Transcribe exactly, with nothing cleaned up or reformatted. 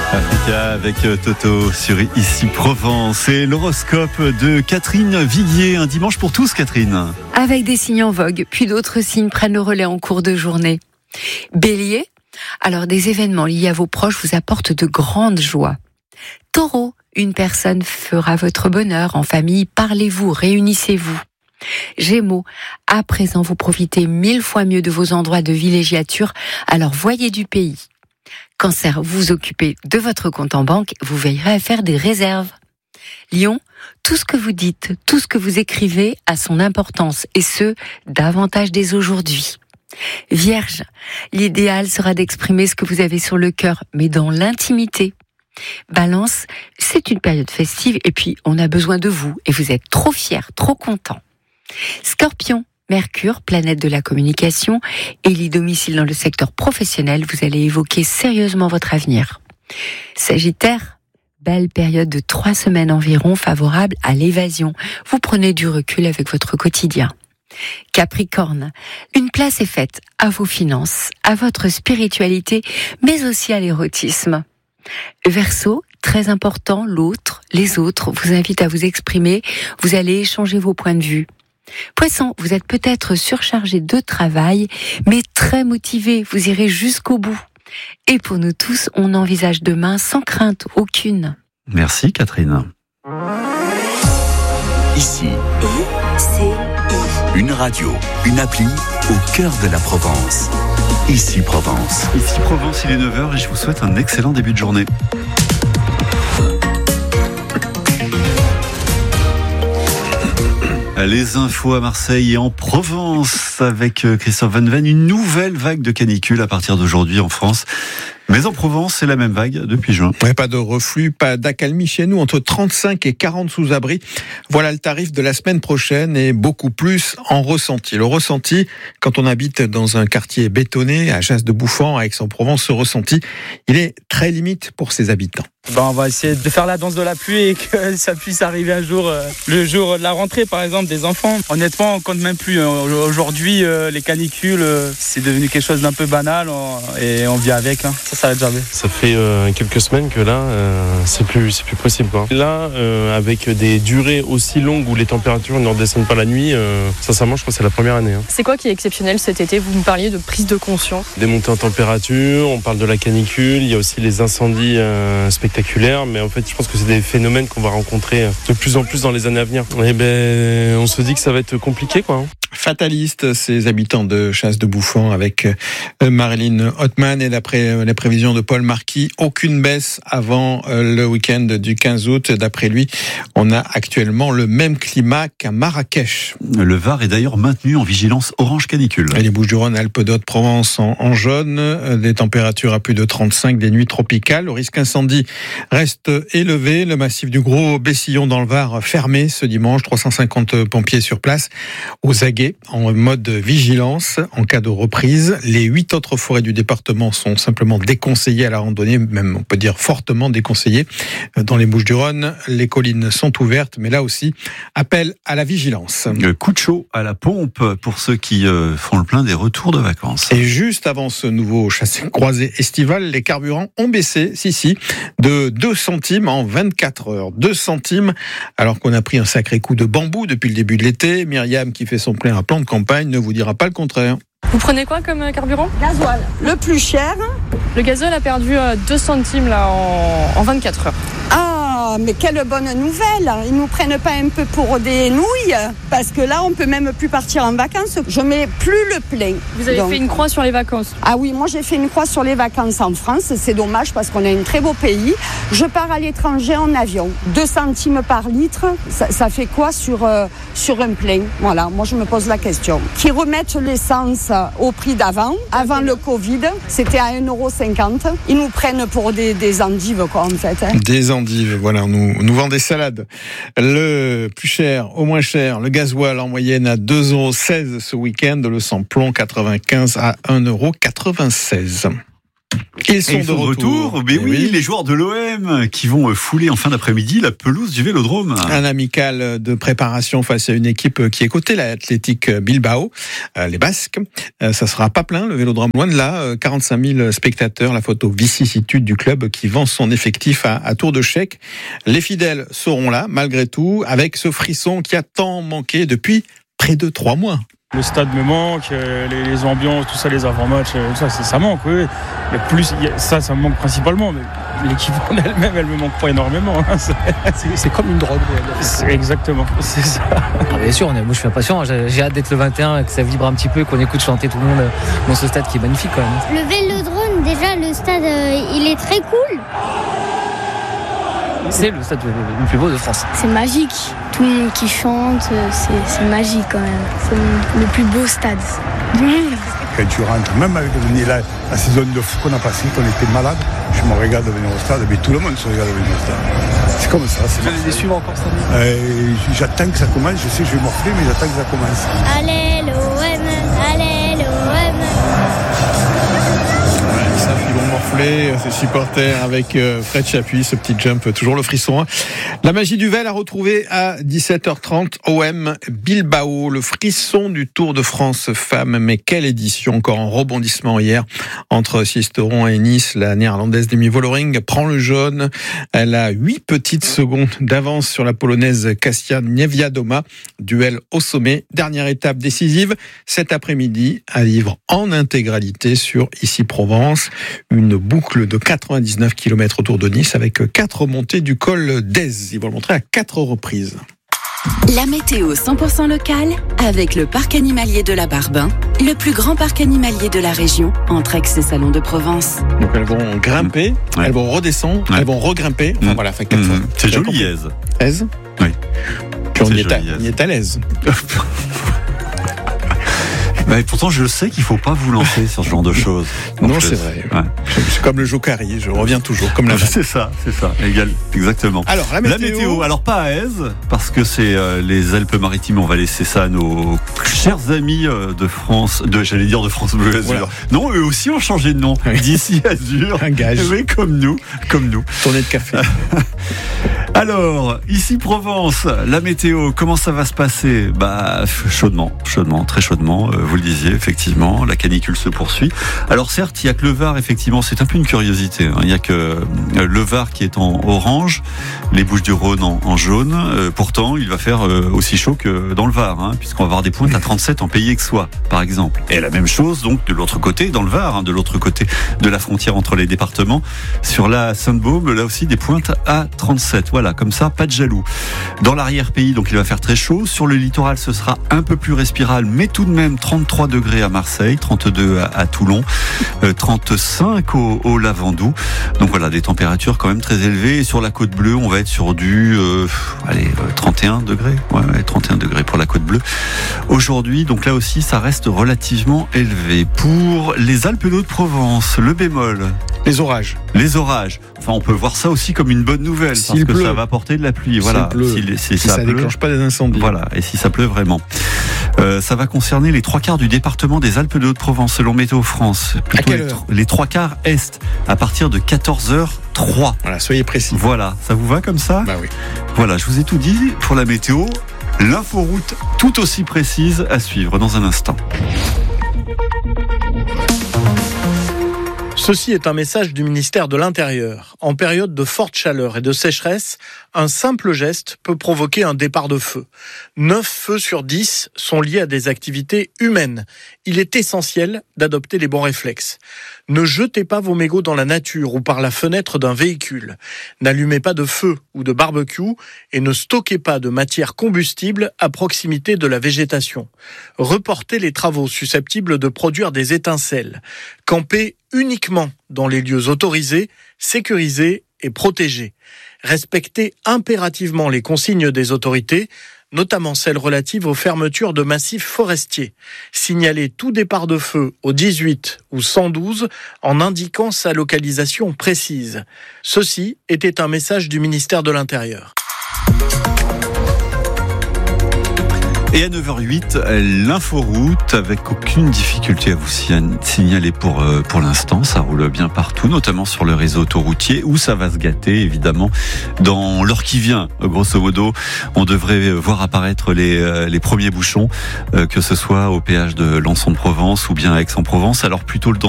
Africa avec Toto sur Ici Provence et l'horoscope de Catherine Viguier. Un dimanche pour tous, Catherine. Avec des signes en vogue, puis d'autres signes prennent le relais en cours de journée. Bélier, alors des événements liés à vos proches vous apportent de grandes joies. Taureau, une personne fera votre bonheur en famille, parlez-vous, réunissez-vous. Gémeaux, à présent vous profitez mille fois mieux de vos endroits de villégiature, alors voyez du pays. Cancer, vous vous occupez de votre compte en banque, vous veillerez à faire des réserves. Lion, tout ce que vous dites, tout ce que vous écrivez a son importance, et ce, davantage dès aujourd'hui. Vierge, l'idéal sera d'exprimer ce que vous avez sur le cœur, mais dans l'intimité. Balance, c'est une période festive, et puis on a besoin de vous, et vous êtes trop fiers, trop contents. Scorpion, Mercure, planète de la communication, élit domicile dans le secteur professionnel, vous allez évoquer sérieusement votre avenir. Sagittaire, belle période de trois semaines environ favorable à l'évasion. Vous prenez du recul avec votre quotidien. Capricorne, une place est faite à vos finances, à votre spiritualité, mais aussi à l'érotisme. Verseau, très important, l'autre, les autres vous invitent à vous exprimer, vous allez échanger vos points de vue. Poisson, vous êtes peut-être surchargé de travail, mais très motivé, vous irez jusqu'au bout. Et pour nous tous, on envisage demain sans crainte aucune. Merci Catherine. Ici, I C I. Une radio, une appli au cœur de la Provence. Ici Provence. Ici Provence, il est neuf heures et je vous souhaite un excellent début de journée. Les infos à Marseille et en Provence avec Christophe Van Ven. Une nouvelle vague de canicule à partir d'aujourd'hui en France. Mais en Provence, c'est la même vague depuis juin. Ouais, pas de reflux, pas d'accalmie chez nous, entre trente-cinq et quarante sous-abris. Voilà le tarif de la semaine prochaine et beaucoup plus en ressenti. Le ressenti, quand on habite dans un quartier bétonné, à Jas-de-Bouffan, à Aix-en-Provence, ce ressenti, il est très limite pour ses habitants. Ben, on va essayer de faire la danse de la pluie et que ça puisse arriver un jour, euh, le jour de la rentrée par exemple des enfants. Honnêtement, on compte même plus. Aujourd'hui, euh, les canicules, euh, c'est devenu quelque chose d'un peu banal on, et on vit avec. Hein. Ça, ça va être jamais. Ça fait euh, quelques semaines que là, euh, c'est plus, c'est plus possible. Quoi. Là, euh, avec des durées aussi longues où les températures ne redescendent pas la nuit, euh, sincèrement, je crois que c'est la première année. Hein. C'est quoi qui est exceptionnel cet été ? Vous me parliez de prise de conscience. Des montées en température, on parle de la canicule, il y a aussi les incendies euh, spectaculaires. Mais en fait, je pense que c'est des phénomènes qu'on va rencontrer de plus en plus dans les années à venir. Et ben, on se dit que ça va être compliqué, quoi. Fataliste, ces habitants de Jas-de-Bouffan avec Marilyn Hotman et d'après les prévisions de Paul Marquis, aucune baisse avant le week-end du quinze août. D'après lui, on a actuellement le même climat qu'à Marrakech. Le Var est d'ailleurs maintenu en vigilance orange canicule. Et les Bouches-du-Rhône, Alpes-de-Haute-Provence en, en jaune, des températures à plus de trente-cinq, des nuits tropicales. Le risque incendie reste élevé. Le massif du Gros Bessillon dans le Var fermé ce dimanche. trois cent cinquante pompiers sur place aux aguets en mode vigilance en cas de reprise. Les huit autres forêts du département sont simplement déconseillées à la randonnée, même on peut dire fortement déconseillées. Dans les Bouches-du-Rhône, les collines sont ouvertes, mais là aussi, appel à la vigilance. Le coup de chaud à la pompe pour ceux qui euh, font le plein des retours de vacances. Et juste avant ce nouveau chassé-croisé estival, les carburants ont baissé, si si, de deux centimes en vingt-quatre heures. deux centimes, alors qu'on a pris un sacré coup de bambou depuis le début de l'été. Myriam, qui fait son plein un plan de campagne, ne vous dira pas le contraire. Vous prenez quoi comme carburant ? Gasoil, le plus cher. Le gazole a perdu deux centimes là, en, en vingt-quatre heures. Ah, mais quelle bonne nouvelle! Ils nous prennent pas un peu pour des nouilles, parce que là, on peut même plus partir en vacances. Je mets plus le plein. Vous avez Donc... fait une croix sur les vacances? Ah oui, moi j'ai fait une croix sur les vacances en France. C'est dommage parce qu'on a un très beau pays. Je pars à l'étranger en avion. deux centimes par litre, ça, ça fait quoi sur, euh, sur un plein? Voilà, moi je me pose la question. Qui remettent l'essence au prix d'avant. Avant le Covid, c'était à un euro cinquante. Ils nous prennent pour des, des endives, quoi, en fait. Hein. Des endives, voilà, on nous, on nous vend des salades. Le plus cher au moins cher, le gasoil en moyenne à deux euros seize ce week-end, le sans-plomb quatre-vingt-quinze à un euro quatre-vingt-seize. Ils sont, ils sont de retour. retour. Mais oui, oui, les joueurs de l'O M qui vont fouler en fin d'après-midi la pelouse du Vélodrome. Un amical de préparation face à une équipe qui est cotée, l'Athletic Bilbao, euh, les Basques. Euh, ça sera pas plein, le Vélodrome, loin de là. Euh, quarante-cinq mille spectateurs, la photo vicissitude du club qui vend son effectif à, à tour de chèque. Les fidèles seront là, malgré tout, avec ce frisson qui a tant manqué depuis près de trois mois. Le stade me manque, les, les ambiances, tout ça, les avant-matchs, tout ça, c'est, ça manque, oui. Mais plus, ça, ça me manque principalement. Mais l'équipe en elle-même, elle me manque pas énormément. Hein. C'est, c'est, c'est comme une drogue. C'est exactement, c'est ça. Ah, bien sûr, on est, moi je suis impatient. J'ai, j'ai hâte d'être le vingt et un, que ça vibre un petit peu, qu'on écoute chanter tout le monde dans ce stade qui est magnifique quand même. Le Vélodrome, déjà, le stade, euh, il est très cool. C'est le stade le plus beau de France. C'est magique. Tout le monde qui chante, c'est, c'est magique quand même. C'est le plus beau stade du monde. Quand tu rentres, même avec la, la saison de foot qu'on a passée, qu'on était malade, je me regarde de venir au stade, mais tout le monde se regarde de venir au stade. C'est comme ça. C'est Vous allez les suivre encore cette année euh, J'attends que ça commence, je sais que je vais morfler, mais j'attends que ça commence. Allez l'O M, allez l'O M. Ils vont morfler ses supporters avec Fred Chapuis, ce petit jump, toujours le frisson. La magie du Vel a retrouvé à dix-sept heures trente O M Bilbao, le frisson du Tour de France femmes. Mais quelle édition, encore en rebondissement hier entre Sisteron et Nice. La néerlandaise Demi Vollering prend le jaune. Elle a huit petites secondes d'avance sur la polonaise Kasia Niewiadoma. Duel au sommet. Dernière étape décisive cet après-midi à vivre en intégralité sur Ici Provence. Une boucle de quatre-vingt-dix-neuf kilomètres autour de Nice avec quatre montées du col d'Ez. Ils vont le montrer à quatre reprises. La météo cent pour cent locale avec le parc animalier de la Barbin, le plus grand parc animalier de la région, entre Aix et Salon de Provence. Donc elles vont grimper, ouais. elles vont redescendre, ouais. elles vont regrimper. Enfin mmh. voilà, fait quatre mmh. fois. C'est joli, Aise. Aise ? Oui. Puis on y, est à, on y est à l'aise. Mais pourtant, je sais qu'il ne faut pas vous lancer sur ce genre de choses. Donc non, c'est vrai. Ouais. C'est comme le Jokari, je reviens toujours, comme la C'est ça, c'est ça, égal, exactement. Alors, la météo. La météo, alors pas à Aise, parce que c'est euh, les Alpes-Maritimes, on va laisser ça à nos chers amis euh, de France, de, j'allais dire de France Bleu Azur. Voilà. Non, eux aussi ont changé de nom. Oui. D'ici Azur. Un gage. Oui, comme nous, comme nous. Tournée de café. Alors, ici Provence, la météo, comment ça va se passer ? Bah, chaudement, chaudement, très chaudement. Euh, vous le disiez, effectivement, la canicule se poursuit. Alors certes, il n'y a que le Var, effectivement, c'est un peu une curiosité. Hein. Il n'y a que le Var qui est en orange, les Bouches-du-Rhône en, en jaune. Euh, pourtant, il va faire euh, aussi chaud que dans le Var, hein, puisqu'on va avoir des pointes à trente-sept en Pays Aixois, par exemple. Et la même chose, donc, de l'autre côté, dans le Var, hein, de l'autre côté de la frontière entre les départements. Sur la Sainte-Baume, là aussi, des pointes à trente-sept. Voilà, comme ça, pas de jaloux. Dans l'arrière-pays, donc, il va faire très chaud. Sur le littoral, ce sera un peu plus respirable, mais tout de même trente-trois degrés à Marseille, trente-deux à, à Toulon, euh, trente-cinq au, au Lavandou. Donc voilà, des températures quand même très élevées. Et sur la Côte Bleue, on va être sur du euh, allez, euh, trente et un degrés. Ouais, ouais, trente et un degrés pour la Côte Bleue. Aujourd'hui, donc là aussi, ça reste relativement élevé. Pour les Alpes-de-Haute-Provence, le bémol. Les orages. Les orages. Enfin, on peut voir ça aussi comme une bonne nouvelle, si parce que pleut. ça va apporter de la pluie. Voilà. Si, si, si ça, ça pleut, déclenche pas des incendies. Voilà. Et si ça pleut vraiment. Euh, ça va concerner les trois quarts du département des Alpes-de-Haute-Provence, selon Météo France. Plutôt à quelle les, heure les trois quarts est, à partir de quatorze heures trois. Voilà, soyez précis. Voilà. Ça vous va comme ça ? Bah oui. Voilà, je vous ai tout dit pour la météo. L'inforoute tout aussi précise à suivre dans un instant. Ceci est un message du ministère de l'Intérieur. En période de forte chaleur et de sécheresse, un simple geste peut provoquer un départ de feu. neuf feux sur dix sont liés à des activités humaines. Il est essentiel d'adopter les bons réflexes. Ne jetez pas vos mégots dans la nature ou par la fenêtre d'un véhicule. N'allumez pas de feu ou de barbecue et ne stockez pas de matière combustible à proximité de la végétation. Reportez les travaux susceptibles de produire des étincelles. Campez uniquement dans les lieux autorisés, sécurisés et protégés. Respectez impérativement les consignes des autorités, notamment celles relatives aux fermetures de massifs forestiers. Signalez tout départ de feu au dix-huit ou cent douze en indiquant sa localisation précise. Ceci était un message du ministère de l'Intérieur. Et à neuf heures huit, l'inforoute avec aucune difficulté à vous signaler pour, pour l'instant. Ça roule bien partout, notamment sur le réseau autoroutier où ça va se gâter évidemment dans l'heure qui vient. Grosso modo, on devrait voir apparaître les, les premiers bouchons, que ce soit au péage de Lançon de Provence ou bien à Aix-en-Provence. Alors plutôt le